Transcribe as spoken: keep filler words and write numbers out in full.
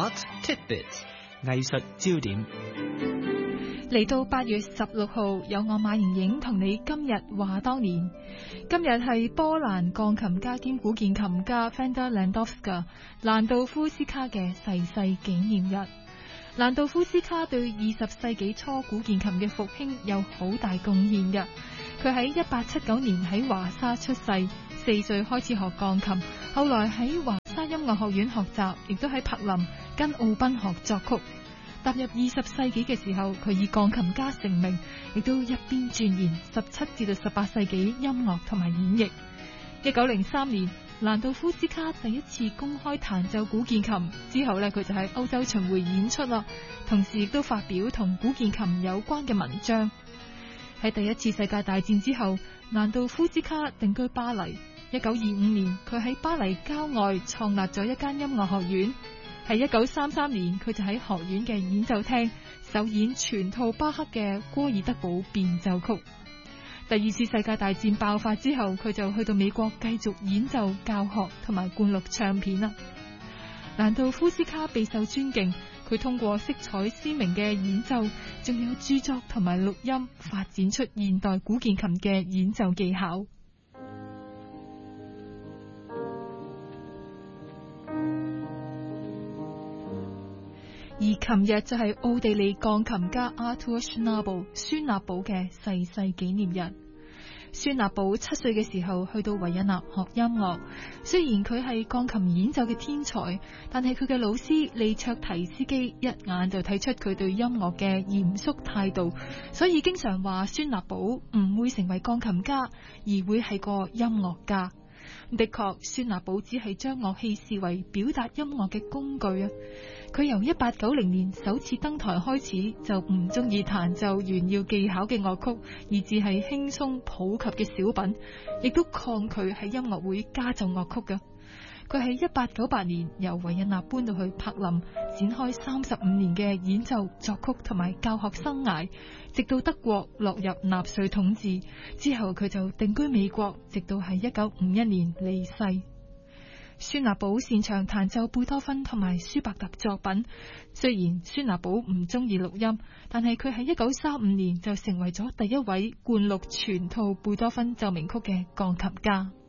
Art Tidbits 藝術焦點。 嚟到八月十六號，有我馬瑩瑩同你今日話當年。今日係波蘭鋼琴家兼古鍵琴家 Fender Landowska 蘭道夫斯卡嘅逝世紀念日。蘭道夫斯卡對二十世紀初古鍵琴嘅復興有好大貢獻嘅。佢喺一八七九年喺華沙出世，四歲開始學鋼琴，後來喺華沙音樂學院學習，亦都喺柏林跟奧賓學作曲。踏入二十世紀嘅時候，佢以鋼琴家成名，亦都一邊鑽研十七至到十八世紀音樂同埋演繹。一九零三年，蘭道夫斯卡第一次公開彈奏古鍵琴之後呢，佢就喺歐洲巡迴演出啦，同時亦都發表同古鍵琴有關嘅文章。喺第一次世界大戰之後，蘭道夫斯卡定居巴黎。一九二五年，佢喺巴黎郊外創立咗一間音樂學院。喺一九三三年，佢就喺學院嘅演奏廳首演全套巴赫嘅戈爾德堡變奏曲。第二次世界大戰爆發之後，佢就去到美國繼續演奏、教學同埋灌錄唱片啦。蘭道夫斯卡備受尊敬，佢通過色彩鮮明嘅演奏，仲有著作同埋錄音，發展出現代古鍵琴嘅演奏技巧。而琴日就係奧地利鋼琴家 Arthur Schnabel 孫納寶嘅逝世紀念日。孫納寶七歲嘅時候去到維也納學音樂，雖然佢係鋼琴演奏嘅天才，但係佢嘅老師利卓提斯基一眼就睇出佢對音樂嘅嚴肅態度，所以經常話孫納寶唔會成為鋼琴家，而會係個音樂家。的確，孫納寶只係將樂器視為表達音樂嘅工具啊！佢由一八九零年首次登台開始就唔中意彈奏炫耀技巧嘅樂曲，而只係輕鬆普及嘅小品，亦都抗拒喺音樂會加奏樂曲嘅。佢喺一八九八年由維也納搬到去柏林，展開三十五年嘅演奏、作曲同埋教學生涯，直到德國落入納粹統治之後，佢就定居美國，直到喺一九五一年離世。孫納寶擅長彈奏貝多芬同埋舒伯特作品，雖然孫納寶唔中意錄音，但係佢喺一九三五年就成為咗第一位灌錄全套貝多芬奏鳴曲嘅鋼琴家。